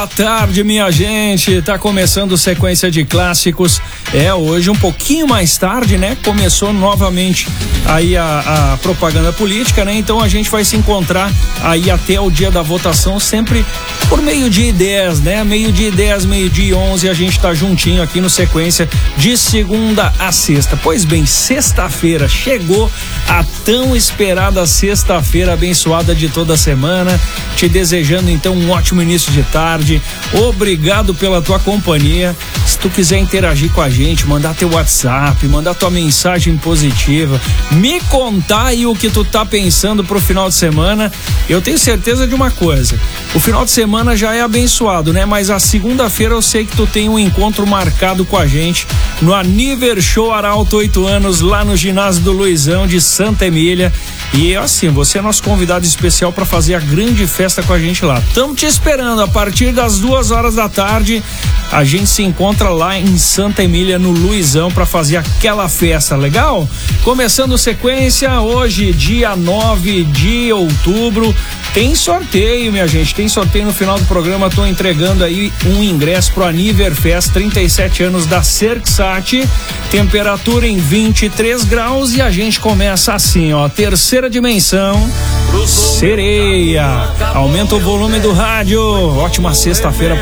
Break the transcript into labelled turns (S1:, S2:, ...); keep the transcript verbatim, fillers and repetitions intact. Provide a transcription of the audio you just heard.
S1: Boa tarde, minha gente, tá começando sequência de clássicos, é hoje um pouquinho mais tarde, né, começou novamente aí a, a propaganda política, né, então a gente vai se encontrar aí até o dia da votação, sempre por meio-dia e dez, né, meio-dia e dez, meio-dia e onze, a gente tá juntinho aqui no sequência de segunda a sexta. Pois bem, sexta-feira chegou, a tão esperada sexta-feira abençoada de toda semana, te desejando então um ótimo início de tarde. Obrigado pela tua companhia. Se tu quiser interagir com a gente, mandar teu WhatsApp, mandar tua mensagem positiva, me contar aí o que tu tá pensando pro final de semana. Eu tenho certeza de uma coisa, o final de semana já é abençoado, né? Mas a segunda-feira eu sei que tu tem um encontro marcado com a gente no Aniver Show Arauto oito anos, lá no ginásio do Luizão de Santa Emília. E assim, você é nosso convidado especial para fazer a grande festa com a gente lá. Estamos te esperando a partir das duas horas da tarde. A gente se encontra lá em Santa Emília, no Luizão, para fazer aquela festa, legal? Começando sequência, hoje, dia nove de outubro, tem sorteio, minha gente, tem sorteio no final do programa. Tô entregando aí um ingresso pro Aniverfest, trinta e sete anos da Serksat, temperatura em vinte e três graus, e a gente começa assim, ó, terceira dimensão, Sereia. Aumenta o volume do rádio. Ótima sexta-feira pra